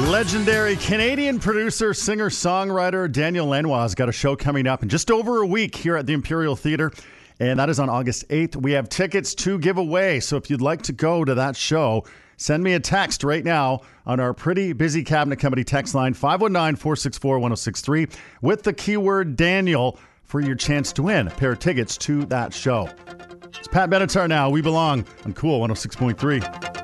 Legendary Canadian producer, singer, songwriter Daniel Lanois got a show coming up in just over a week here at the Imperial Theatre, and that is on August 8th. We have tickets to give away, so if you'd like to go to that show, send me a text right now on our pretty busy Cabinet Company text line, 519-464-1063, with the keyword Daniel for your chance to win a pair of tickets to that show. It's Pat Benatar now. We belong on Cool 106.3.